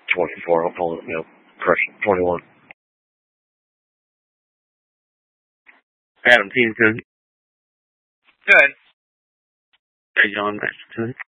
24. I'll pull it, correction, 21. Adam Teamson. Good. Hey, John.